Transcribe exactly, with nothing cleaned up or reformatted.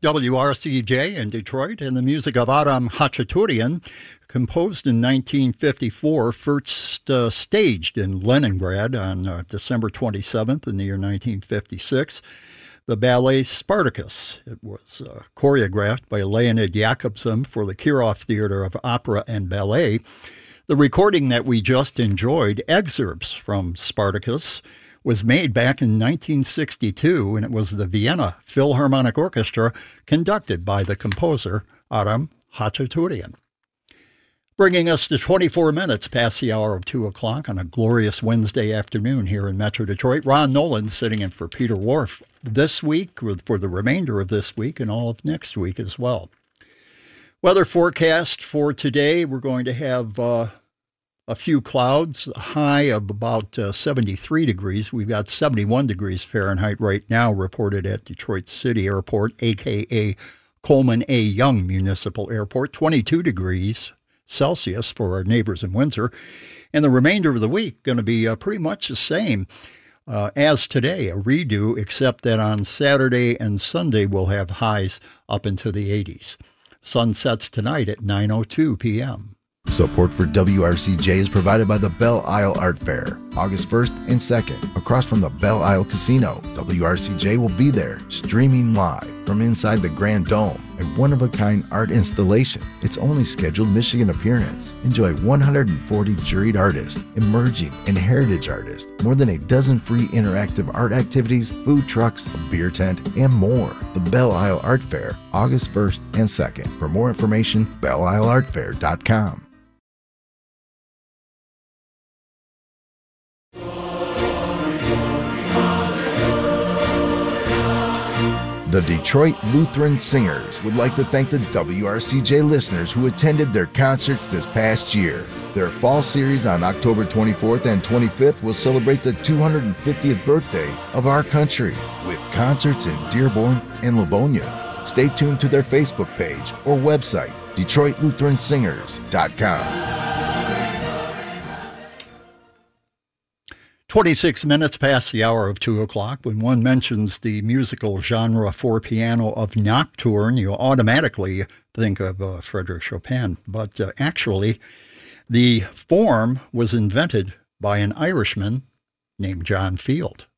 W R C J in Detroit, and the music of Adam Khachaturian, composed in nineteen fifty-four, first uh, staged in Leningrad on uh, December twenty-seventh in the year nineteen fifty-six. The ballet Spartacus. It was uh, choreographed by Leonid Yakobson for the Kirov Theater of Opera and Ballet. The recording that we just enjoyed, excerpts from Spartacus, was made back in nineteen sixty-two, and it was the Vienna Philharmonic Orchestra conducted by the composer Adam Khachaturian. Bringing us to twenty-four minutes past the hour of two o'clock on a glorious Wednesday afternoon here in Metro Detroit. Ron Nolan sitting in for Peter Wharf this week, for the remainder of this week and all of next week as well. Weather forecast for today, we're going to have uh, a few clouds, a high of about uh, seventy-three degrees. We've got seventy-one degrees Fahrenheit right now reported at Detroit City Airport, a k a. Coleman A. Young Municipal Airport, twenty-two degrees Celsius for our neighbors in Windsor. And the remainder of the week going to be uh, pretty much the same uh, as today, a redo, except that on Saturday and Sunday we'll have highs up into the eighties. Sun sets tonight at nine oh two p.m. Support for W R C J is provided by the Belle Isle Art Fair, August first and second, across from the Belle Isle Casino. W R C J will be there, streaming live from inside the Grand Dome, a one-of-a-kind art installation. Its only scheduled Michigan appearance. Enjoy one hundred forty juried artists, emerging and heritage artists, more than a dozen free interactive art activities, food trucks, a beer tent, and more. The Belle Isle Art Fair, August first and second. For more information, belle isle art fair dot com. The Detroit Lutheran Singers would like to thank the W R C J listeners who attended their concerts this past year. Their fall series on October twenty-fourth and twenty-fifth will celebrate the two hundred fiftieth birthday of our country with concerts in Dearborn and Livonia. Stay tuned to their Facebook page or website, detroit lutheran singers dot com. twenty-six minutes past the hour of two o'clock. When one mentions the musical genre for piano of Nocturne, you automatically think of uh, Frédéric Chopin. But uh, actually, the form was invented by an Irishman named John Field.